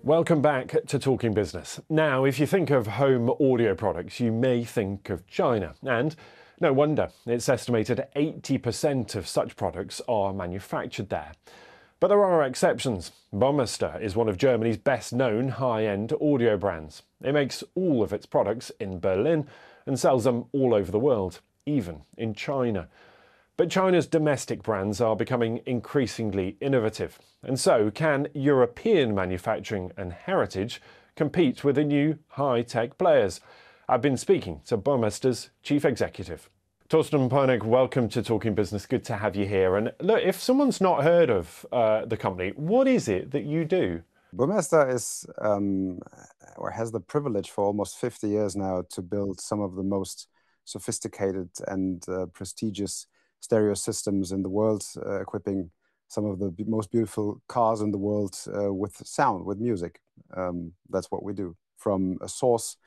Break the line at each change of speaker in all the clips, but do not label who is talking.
Welcome back to Talking Business. Now, if you think of home audio products, you may think of China. And no wonder, it's estimated 80% of such products are manufactured there. But there are exceptions. Burmester is one of Germany's best-known high-end audio brands. It makes all of its products in Berlin and sells them all over the world, even in China. But China's domestic brands are becoming increasingly innovative. And so, can European manufacturing and heritage compete with the new high-tech players? I've been speaking to Burmester's chief executive. Torsten Poenig, welcome to Talking Business. Good to have you here. And look, if someone's not heard of the company, what is it that you do?
Burmester is, or has the privilege for almost 50 years now to build some of the most sophisticated and prestigious stereo systems in the world, equipping some of the most beautiful cars in the world with sound, with music. That's what we do, from a source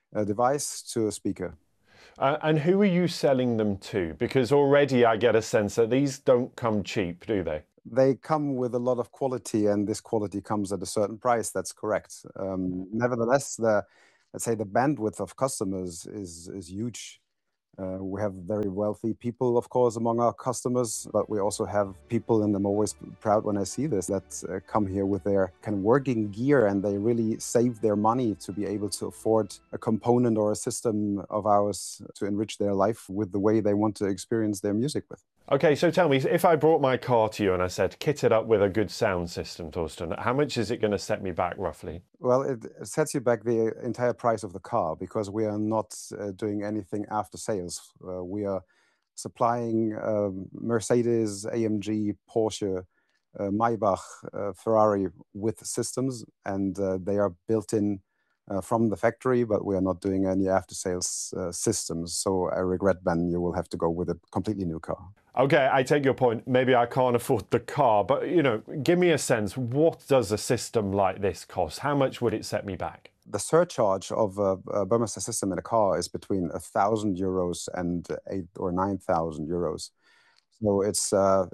device to a speaker.
And who are you selling them to? Because already I get a sense that these don't come cheap, do they?
They come with a lot of quality, and this quality comes at a certain price. That's correct. Nevertheless, let's say the bandwidth of customers is huge. We have very wealthy people, of course, among our customers, but we also have people, and I'm always proud when I see this, that come here with their kind of working gear, and they really save their money to be able to afford a component or a system of ours to enrich their life with the way they want to experience their music with.
Okay, so tell me, if I brought my car to you and I said, kit it up with a good sound system, Torsten, how much is it going to set me back roughly?
Well, it sets you back the entire price of the car, because we are not doing anything after sales. We are supplying Mercedes, AMG, Porsche, Maybach, Ferrari with systems, and they are built in from the factory, but we are not doing any after-sales systems. So I regret, Ben, you will have to go with a completely new car.
Okay, I take your point. Maybe I can't afford the car, but give me a sense. What does a system like this cost? How much would it set me back?
The surcharge of a Burmester system in a car is between 1,000 euros and 8,000 or 9,000 euros. So it's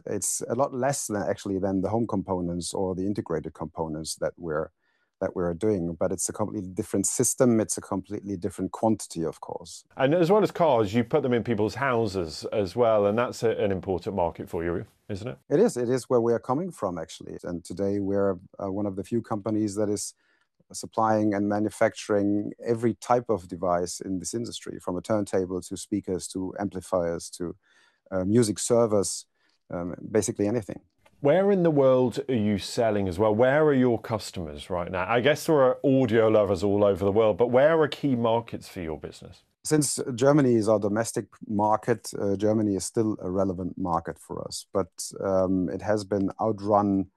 a lot less than the home components or the integrated components that we're doing, but it's a completely different system. It's a completely different quantity, of course.
And as well as cars, you put them in people's houses as well, and that's an important market for you, isn't it?
It is where we are coming from, actually. And today we're one of the few companies that is supplying and manufacturing every type of device in this industry, from a turntable to speakers to amplifiers to music servers, basically anything.
Where in the world are you selling as well? Where are your customers right now? I guess there are audio lovers all over the world, but where are key markets for your business?
Since Germany is our domestic market, Germany is still a relevant market for us, but it has been outrun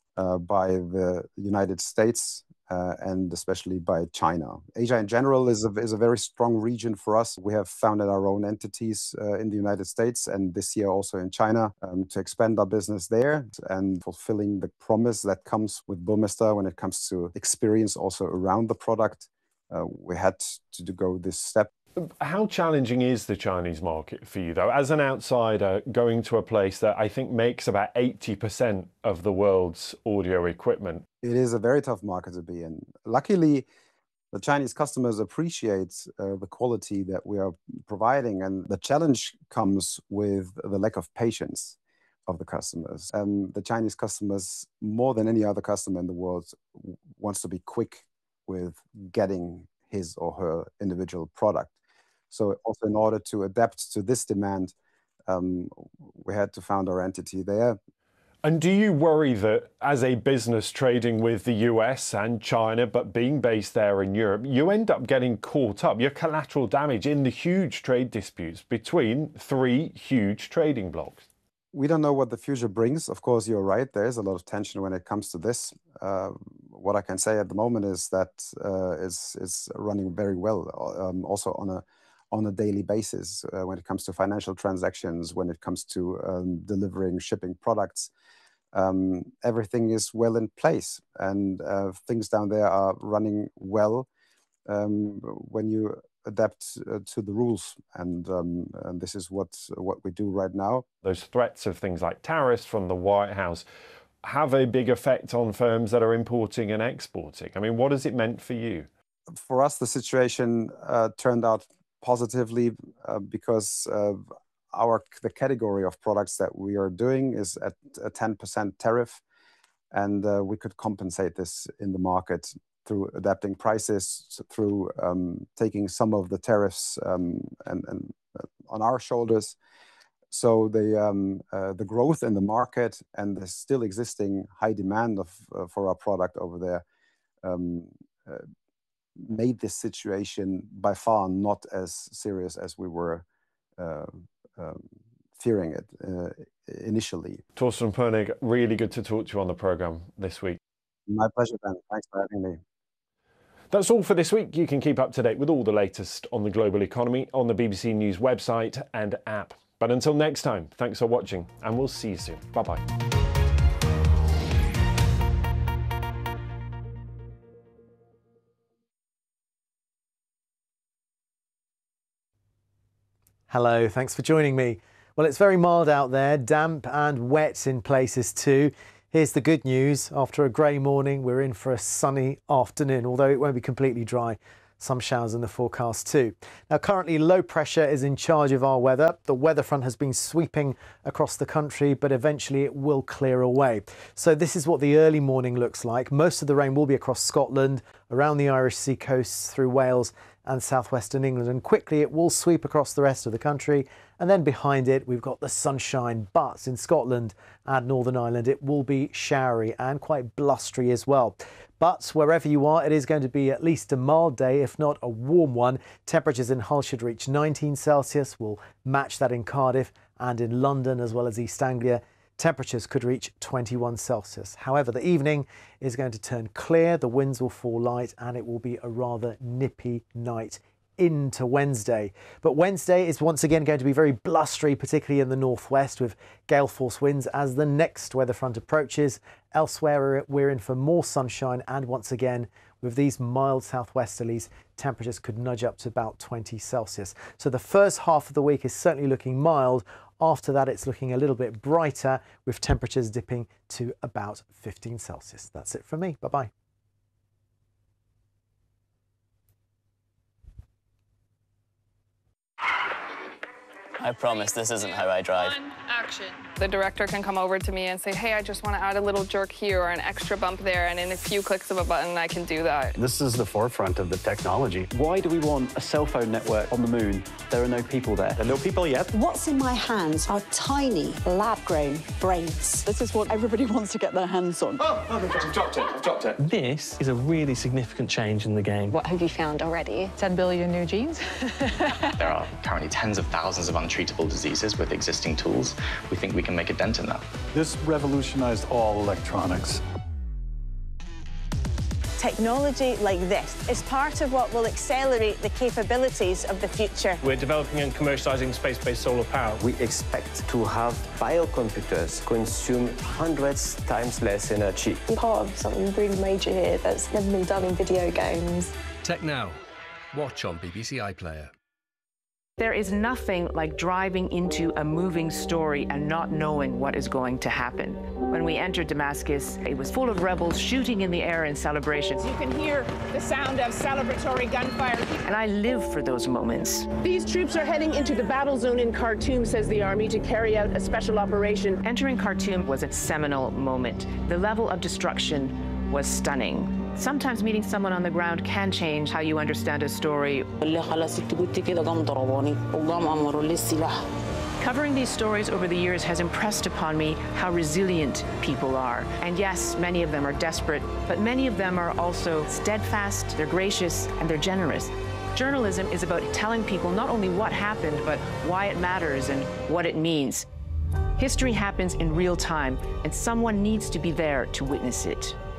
by the United States and especially by China. Asia in general is a very strong region for us. We have founded our own entities in the United States and this year also in China to expand our business there and fulfilling the promise that comes with Burmester when it comes to experience also around the product. We had to go this step.
How challenging is the Chinese market for you, though, as an outsider going to a place that I think makes about 80% of the world's audio equipment?
It is a very tough market to be in. Luckily, the Chinese customers appreciate the quality that we are providing, and the challenge comes with the lack of patience of the customers. And the Chinese customers, more than any other customer in the world, wants to be quick with getting his or her individual product. So also in order to adapt to this demand, we had to found our entity there.
And do you worry that as a business trading with the US and China, but being based there in Europe, you end up getting caught up, your collateral damage in the huge trade disputes between three huge trading blocs?
We don't know what the future brings. Of course, you're right. There is a lot of tension when it comes to this. What I can say at the moment is that it's running very well, also on a daily basis when it comes to financial transactions, when it comes to delivering, shipping products. Everything is well in place, and things down there are running well when you adapt to the rules, and this is what we do right now.
Those threats of things like tariffs from the White House, have a big effect on firms that are importing and exporting? I mean, what has it meant for you?
For us, the situation turned out positively because the category of products that we are doing is at a 10% tariff, and we could compensate this in the market through adapting prices, through taking some of the tariffs and on our shoulders. So the growth in the market and the still existing high demand for our product over there made this situation by far not as serious as we were fearing it initially.
Torsten Pönig, really good to talk to you on the programme this week.
My pleasure, Ben. Thanks for having me.
That's all for this week. You can keep up to date with all the latest on the global economy on the BBC News website and app. But until next time, thanks for watching, and we'll see you soon. Bye-bye.
Hello, thanks for joining me. Well, it's very mild out there, damp and wet in places too. Here's the good news. After a grey morning, we're in for a sunny afternoon, although it won't be completely dry. Some showers in the forecast too. Now, currently low pressure is in charge of our weather. The weather front has been sweeping across the country, but eventually it will clear away. So this is what the early morning looks like. Most of the rain will be across Scotland, around the Irish Sea coast, through Wales and southwestern England, and quickly it will sweep across the rest of the country. And then behind it, we've got the sunshine, but in Scotland and Northern Ireland, it will be showery and quite blustery as well. But wherever you are, it is going to be at least a mild day, if not a warm one. Temperatures in Hull should reach 19 Celsius. We'll match that in Cardiff and in London, as well as East Anglia. Temperatures could reach 21 Celsius. However, the evening is going to turn clear, the winds will fall light, and it will be a rather nippy night into Wednesday. But Wednesday is once again going to be very blustery, particularly in the northwest, with gale force winds as the next weather front approaches. Elsewhere, we're in for more sunshine, and once again, with these mild southwesterlies, temperatures could nudge up to about 20 Celsius. So the first half of the week is certainly looking mild. After that, it's looking a little bit brighter, with temperatures dipping to about 15 Celsius. That's it from me. Bye-bye.
I promise this isn't how I drive.
Action. The director can come over to me and say, hey, I just want to add a little jerk here or an extra bump there, and in a few clicks of a button, I can do that.
This is the forefront of the technology.
Why do we want a cell phone network on the moon? There are no people there.
There are no people yet.
What's in my hands are tiny, lab-grown brains.
This is what everybody wants to get their hands on.
Oh, I've dropped it.
This is a really significant change in the game.
What have you found already?
10 billion new genes.
There are currently tens of thousands of untreatable diseases with existing tools. We think we can make a dent in that.
This revolutionized all electronics.
Technology like this is part of what will accelerate the capabilities of the future.
We're developing and commercializing space-based solar power.
We expect to have biocomputers consume hundreds times less energy.
We're part of something really major here that's never been done in video games.
Tech Now. Watch on BBC iPlayer.
There is nothing like driving into a moving story and not knowing what is going to happen. When we entered Damascus, it was full of rebels shooting in the air in celebration.
You can hear the sound of celebratory gunfire.
And I live for those moments.
These troops are heading into the battle zone in Khartoum, says the army, to carry out a special operation.
Entering Khartoum was a seminal moment. The level of destruction was stunning. Sometimes meeting someone on the ground can change how you understand a story. Covering these stories over the years has impressed upon me how resilient people are. And yes, many of them are desperate, but many of them are also steadfast, they're gracious, and they're generous. Journalism is about telling people not only what happened, but why it matters and what it means. History happens in real time, and someone needs to be there to witness it.